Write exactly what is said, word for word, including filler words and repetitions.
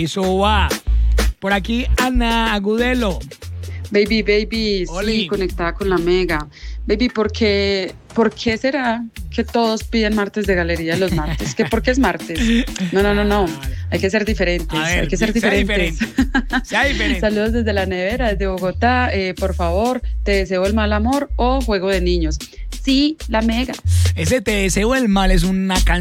Eso va. Por aquí, Ana Agudelo. Baby, baby, Oli. sí, conectada con la Mega. Baby, ¿por qué, ¿por qué será que todos piden martes de galería los martes? ¿Que por qué es martes? No, no, no, no. Hay que ser diferentes. A ver, hay que ser sea diferentes. diferente. Sea diferente. Saludos desde la nevera, desde Bogotá. Eh, por favor, te deseo el mal amor o juego de niños. Sí, la Mega. Ese Te deseo el mal es una canción.